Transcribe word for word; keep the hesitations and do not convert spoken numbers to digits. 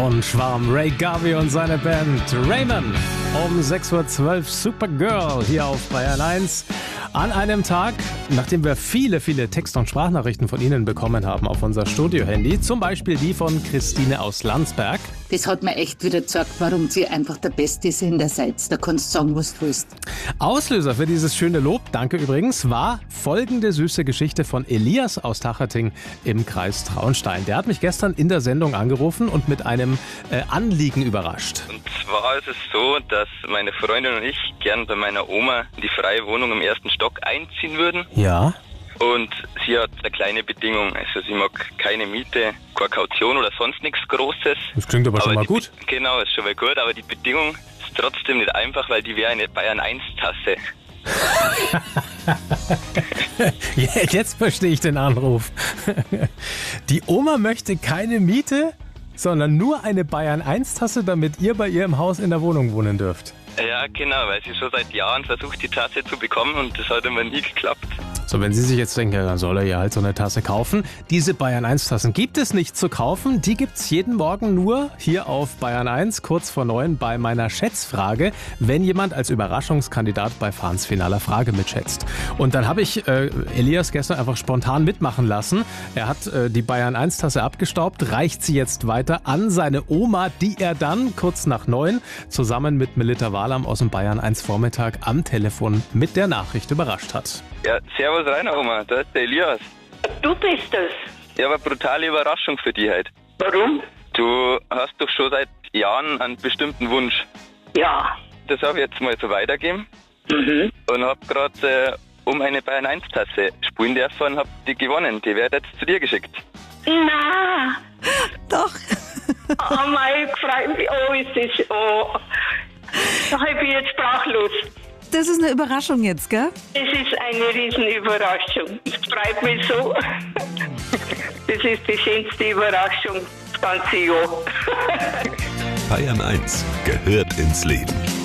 Frauenschwarm, Ray Garvey und seine Band Raymond. Um sechs Uhr zwölf Supergirl hier auf Bayern eins. An einem Tag, nachdem wir viele, viele Text- und Sprachnachrichten von Ihnen bekommen haben auf unser Studio-Handy, zum Beispiel die von Christine aus Landsberg. Das hat mir echt wieder gezeigt, warum Sie einfach der beste Sender seid. Da kannst du sagen, was du willst. Auslöser für dieses schöne Lob, danke übrigens, war folgende süße Geschichte von Elias aus Tacherting im Kreis Traunstein. Der hat mich gestern in der Sendung angerufen und mit einem äh, Anliegen überrascht. Und zwar ist es so, dass meine Freundin und ich gern bei meiner Oma in die freie Wohnung im ersten Stock einziehen würden. Ja. Und sie hat eine kleine Bedingung. Also sie mag keine Miete, keine Kaution oder sonst nichts Großes. Das klingt aber, aber schon mal die, gut. Genau, ist schon mal gut, aber die Bedingung ist trotzdem nicht einfach, weil die wäre eine Bayern eins Tasse. Jetzt verstehe ich den Anruf. Die Oma möchte keine Miete, sondern nur eine Bayern eins Tasse, damit ihr bei ihr im Haus in der Wohnung wohnen dürft. Ja, genau, weil sie schon seit Jahren versucht, die Tasse zu bekommen und das hat immer nie geklappt. So, wenn Sie sich jetzt denken, ja, dann soll er ja halt so eine Tasse kaufen. Diese Bayern eins Tassen gibt es nicht zu kaufen. Die gibt's jeden Morgen nur hier auf Bayern eins, kurz vor neun, bei meiner Schätzfrage, wenn jemand als Überraschungskandidat bei Fahns finaler Frage mitschätzt. Und dann habe ich äh, Elias gestern einfach spontan mitmachen lassen. Er hat äh, die Bayern eins Tasse abgestaubt, reicht sie jetzt weiter an seine Oma, die er dann kurz nach neun zusammen mit Melitta Wahlam aus dem Bayern eins Vormittag am Telefon mit der Nachricht überrascht hat. Ja, servus Rainer, Oma, da ist der Elias. Du bist es. Ja, aber brutale Überraschung für dich heute. Warum? Du hast doch schon seit Jahren einen bestimmten Wunsch. Ja. Das habe ich jetzt mal so weitergegeben. Mhm. Und habe gerade äh, um eine Bayern eins Tasse spielen dürfen und habe die gewonnen. Die wird jetzt zu dir geschickt. Na. Doch. Oh mein, freut mich. Oh, ist das. Oh. Da bin ich jetzt sprachlos. Das ist eine Überraschung jetzt, gell? Es ist eine Riesenüberraschung. Es freut mich so. Das ist die schönste Überraschung das ganze Jahr. Bayern eins gehört ins Leben.